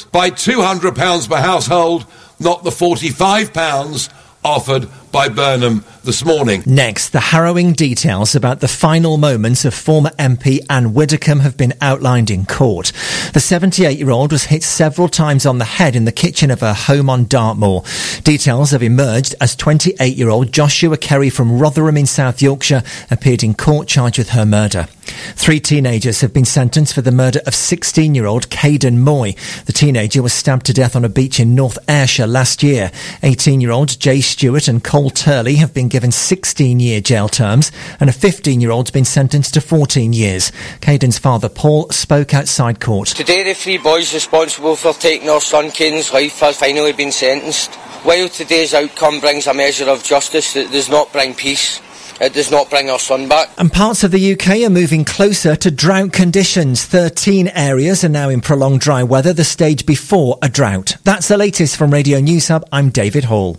by £200 per household, not the £45 offered by Burnham this morning. Next, the harrowing details about the final moments of former MP Anne Widdecombe have been outlined in court. The 78-year-old was hit several times on the head in the kitchen of her home on Dartmoor. Details have emerged as 28-year-old Joshua Kerry from Rotherham in South Yorkshire appeared in court charged with her murder. 3 teenagers have been sentenced for the murder of 16-year-old Caden Moy. The teenager was stabbed to death on a beach in North Ayrshire last year. 18-year-old Jay Stewart and Cole Turley have been given 16-year jail terms, and a 15-year-old's been sentenced to 14 years. Caden's father, Paul, spoke outside court. Today, the 3 boys responsible for taking our son Caden's life have finally been sentenced. While today's outcome brings a measure of justice, it does not bring peace. It does not bring our son back. And parts of the UK are moving closer to drought conditions. 13 areas are now in prolonged dry weather, the stage before a drought. That's the latest from Radio News Hub. I'm David Hall.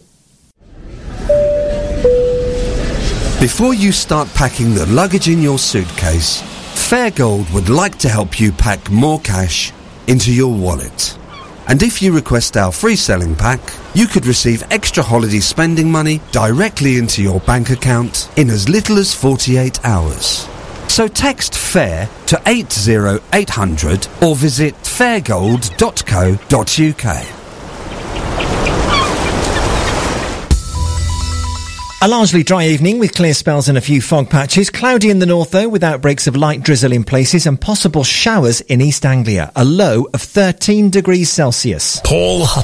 Before you start packing the luggage in your suitcase, Fairgold would like to help you pack more cash into your wallet. And if you request our free selling pack, you could receive extra holiday spending money directly into your bank account in as little as 48 hours. So text FAIR to 80800 or visit fairgold.co.uk. A largely dry evening with clear spells and a few fog patches. Cloudy in the north, though, with outbreaks of light drizzle in places and possible showers in East Anglia. A low of 13 degrees Celsius. Paul